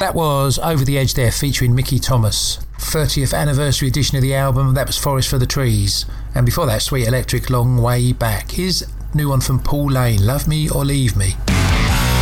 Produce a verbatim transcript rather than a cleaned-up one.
That was Over the Edge there, featuring Mickey Thomas. thirtieth anniversary edition of the album, that was Forest for the Trees. And before that, Sweet Electric, Long Way Back. Here's new one from Paul Lane, Love Me or Leave Me.